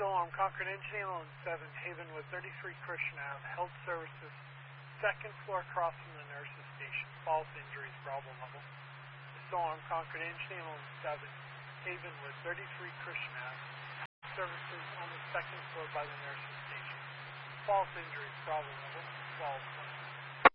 Still on Concord Engineering on 7, Havenwood 33 Christian Ave, held services, second floor across from the nurse's station, false injuries, problem level. Still on Concord Engineering on 7, Havenwood 33 Christian Ave, held services on the second floor by the nurse's station, false injuries, problem level, 12.